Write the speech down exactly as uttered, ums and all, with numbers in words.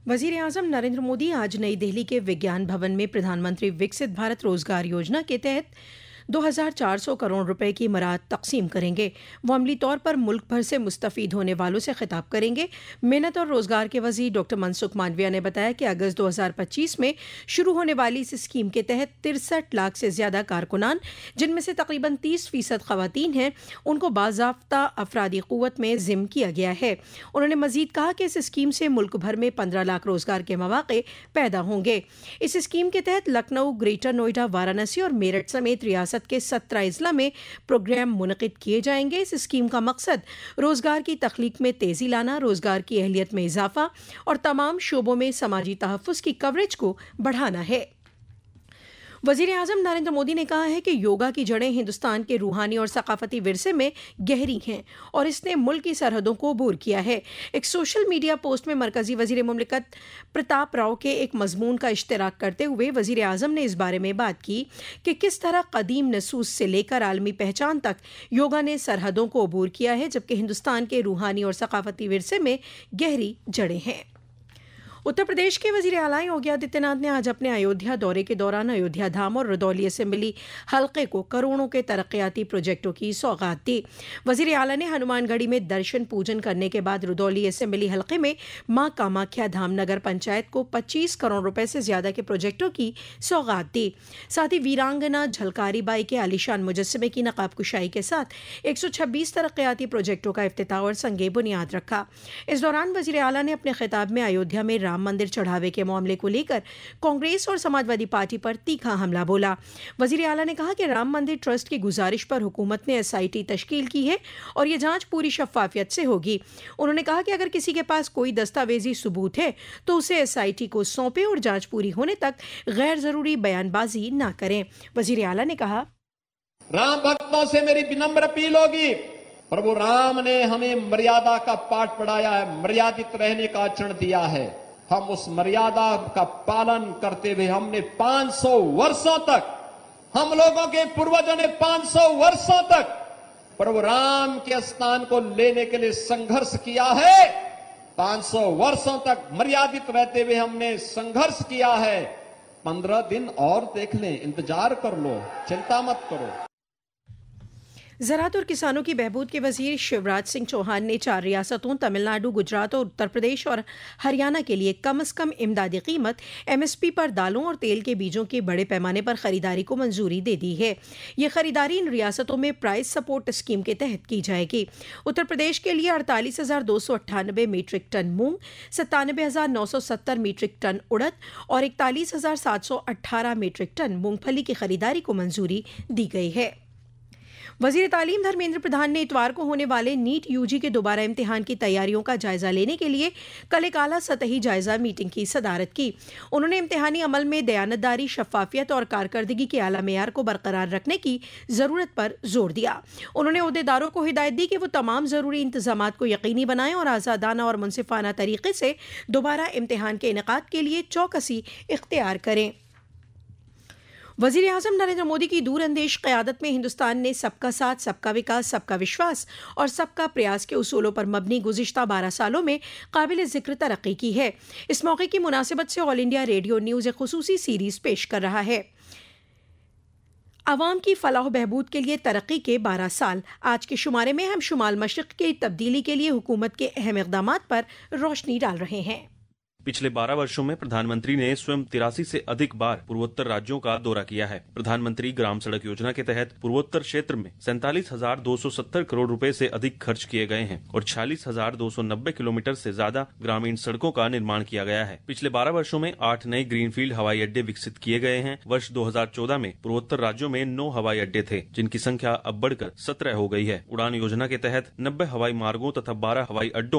वजीर आजम नरेंद्र मोदी आज नई दिल्ली के विज्ञान भवन में प्रधानमंत्री विकसित भारत रोजगार योजना के तहत दो हज़ार चार सौ करोड़ रुपए की मराद तकसीम करेंगे। वो अमली तौर पर मुल्क भर से मुस्तफीद होने वालों से खिताब करेंगे। मेहनत और रोजगार के वजीर डॉक्टर मनसुख मांडविया ने बताया कि अगस्त दो हज़ार पच्चीस में शुरू होने वाली इस स्कीम के तहत तिरसठ लाख से ज्यादा कारकुनान, जिनमें से तकरीबन तीस फीसद खवातीन हैं, उनको बाज़ाब्ता अफरादी क़ुव्वत में ज़िम्म किया गया है। उन्होंने मजीद कहा कि इस स्कीम से मुल्क भर में पंद्रह लाख रोजगार के मौके पैदा होंगे। इस स्कीम के तहत लखनऊ, ग्रेटर नोएडा, वाराणसी और मेरठ समेत रियासत के सत्रह अजला में प्रोग्राम मुनक़िद किए जाएंगे। इस स्कीम का मकसद रोजगार की तख्लीक में तेजी लाना, रोजगार की अहलियत में इजाफा और तमाम शोबों में समाजी तहफ़्फ़ुज़ की कवरेज को बढ़ाना है। वज़ीर आज़म नरेंद्र मोदी ने कहा है कि योगा की जड़ें हिंदुस्तान के रूहानी और सकाफती विरसे में गहरी हैं और इसने मुल्क की सरहदों को अबूर किया है। एक सोशल मीडिया पोस्ट में मरकजी वज़ीर मुमलिकत प्रताप राव के एक मजमून का इश्तिराक करते हुए वज़ीर आज़म ने इस बारे में बात की कि किस तरह कदीम नसूस से लेकर आलमी पहचान तक योगा ने सरहदों को अबूर किया है, जबकि हिंदुस्तान के रूहानी और सकाफती विरसे में गहरी जड़ें हैं। उत्तर प्रदेश के वजीर आला योगी आदित्यनाथ ने आज अपने अयोध्या दौरे के दौरान अयोध्या धाम और रुदौली असेंबली हल्के को करोड़ों के तरक्याती प्रोजेक्टों की सौगात दी। वजीर आला ने हनुमानगढ़ी में दर्शन पूजन करने के बाद रुदौली असेंबली हल्के में मां कामाख्या धाम नगर पंचायत को पच्चीस करोड़ रुपए से ज्यादा के प्रोजेक्टों की सौगात दी। साथ ही वीरांगना झलकारी बाई के आलीशान मुजस्समे की नकाब कुशाई के साथ एक सौ छब्बीस तरक्याती प्रोजेक्टों का इफ्तिताह और संगे बुनियाद रखा। इस दौरान वजीर आला ने अपने खिताब में अयोध्या में राम मंदिर चढ़ावे के मामले को लेकर कांग्रेस और समाजवादी पार्टी पर तीखा हमला बोला। वजीर आला ने कहा कि राम मंदिर ट्रस्ट की गुजारिश पर हुकूमत ने एस आई टी तश्कील की है और ये जांच पूरी शफाफियत से होगी। उन्होंने कहा कि अगर किसी के पास कोई दस्तावेजी सबूत है तो उसे एस आई टी को सौंपे और जांच पूरी होने तक गैर जरूरी बयानबाजी न करें। वजीर आला ने कहा, राम भक्तों से मेरी विनम्र अपील होगी, प्रभु राम ने हमें मर्यादा का पाठ पढ़ाया है, मर्यादित रहने का आचरण दिया है। हम उस मर्यादा का पालन करते हुए हमने पाँच सौ वर्षों तक, हम लोगों के पूर्वजों ने पाँच सौ वर्षों तक प्रभु राम के स्थान को लेने के लिए संघर्ष किया है। पाँच सौ वर्षों तक मर्यादित रहते हुए हमने संघर्ष किया है। पंद्रह दिन और देख लें, इंतजार कर लो, चिंता मत करो। ज़राअत और किसानों की बहबूद के वजीर शिवराज सिंह चौहान ने चार रियासतों तमिलनाडु, गुजरात और उत्तर प्रदेश और हरियाणा के लिए कम अज़ कम इमदादी कीमत एम एस पी पर दालों और तेल के बीजों की बड़े पैमाने पर खरीदारी को मंजूरी दे दी है। ये खरीदारी इन रियासतों में प्राइस सपोर्ट स्कीम के तहत की जाएगी। उत्तर प्रदेश के लिए अड़तालीस हजार दो सौ अट्ठानबे मीट्रिक टन मूंग, सत्तानबे हजार नौ सौ सत्तर मीट्रिक टन उड़द और इकतालीस हजार सात सौ अट्ठारह मीट्रिक टन मूंगफली की खरीदारी को मंजूरी दी गई है। वजीर तालीम धर्मेंद्र प्रधान ने इतवार को होने वाले नीट यूजी के दोबारा इम्तिहान की तैयारियों का जायजा लेने के लिए कल एक आला सतही जायजा मीटिंग की सदारत की। उन्होंने इम्तिहानी अमल में दयानतदारी, शफाफियत और कारकर्दगी के आला मेयार को बरकरार रखने की जरूरत पर जोर दिया। उन्होंने ओहदेदारों को हिदायत दी कि वो तमाम जरूरी इंतजामात को यकीनी बनाएं और आज़ादाना और मुनसिफाना तरीके से दोबारा इम्तिहान के इनेकाद के लिए चौकसी इख्तियार करें। वज़ीर आज़म नरेंद्र मोदी की दूरअंदेश क़यादत में हिंदुस्तान ने सबका साथ, सबका विकास, सबका विश्वास और सबका प्रयास के उसूलों पर मबनी गुज़िश्ता बारह सालों में काबिल ज़िक्र तरक्की की है। इस मौके की मुनासिबत से ऑल इंडिया रेडियो न्यूज़ एक खुसूसी सीरीज़ पेश कर रहा है। अवाम की फलाह बहबूद के लिए तरक्की के बारह साल। आज के शुमारे में हम शुमाल मशरिक़ की तब्दीली के लिए हुकूमत के अहम इक़दामात पर रोशनी डाल रहे हैं। पिछले बारह वर्षों में प्रधानमंत्री ने स्वयं तिरासी से अधिक बार पूर्वोत्तर राज्यों का दौरा किया है। प्रधानमंत्री ग्राम सड़क योजना के तहत पूर्वोत्तर क्षेत्र में सैंतालीस हजार दो सौ सत्तर करोड़ रुपए से अधिक खर्च किए गए हैं और छियालीस हजार दो सौ नब्बे किलोमीटर से ज्यादा ग्रामीण सड़कों का निर्माण किया गया है। पिछले बारह वर्षों में आठ नए ग्रीनफील्ड हवाई अड्डे विकसित किए गए हैं। वर्ष दो हजार चौदह में पूर्वोत्तर राज्यों में नौ हवाई अड्डे थे, जिनकी संख्या अब बढ़कर सत्रह हो गई है। उड़ान योजना के तहत नब्बे हवाई मार्गों तथा बारह हवाई अड्डों